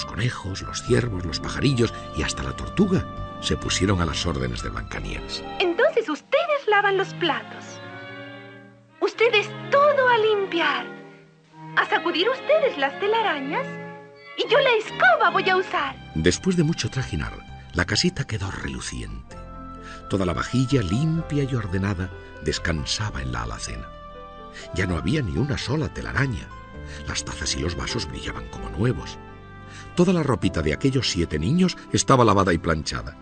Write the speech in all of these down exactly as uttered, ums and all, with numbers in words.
Los conejos, los ciervos, los pajarillos y hasta la tortuga se pusieron a las órdenes de Blancanieves. Entonces ustedes lavan los platos. Ustedes todo a limpiar. A sacudir ustedes las telarañas. Y yo la escoba voy a usar. Después de mucho trajinar, la casita quedó reluciente. Toda la vajilla, limpia y ordenada, descansaba en la alacena. Ya no había ni una sola telaraña. Las tazas y los vasos brillaban como nuevos. Toda la ropita de aquellos siete niños estaba lavada y planchada.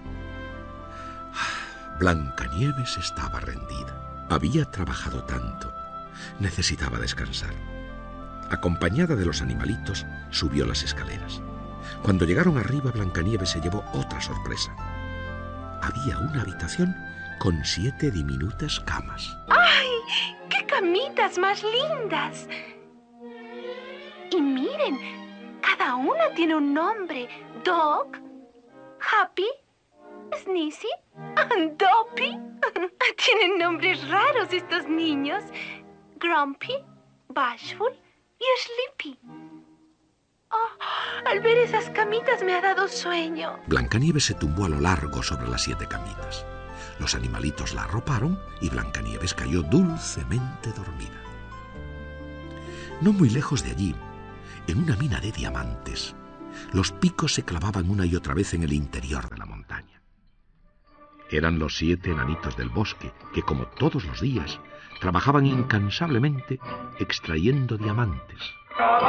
Blancanieves estaba rendida. Había trabajado tanto. Necesitaba descansar. Acompañada de los animalitos, subió las escaleras. Cuando llegaron arriba, Blancanieves se llevó otra sorpresa. Había una habitación con siete diminutas camas. ¡Ay! ¡Qué camitas más lindas! Y miren, cada una tiene un nombre. Dog, Happy, Sneezy, Dopey. Tienen nombres raros estos niños. Grumpy, Bashful y Sleepy. Oh, al ver esas camitas me ha dado sueño. Blancanieves se tumbó a lo largo sobre las siete camitas. Los animalitos la arroparon y Blancanieves cayó dulcemente dormida. No muy lejos de allí, en una mina de diamantes, los picos se clavaban una y otra vez en el interior de la montaña. Eran los siete enanitos del bosque que, como todos los días, trabajaban incansablemente extrayendo diamantes.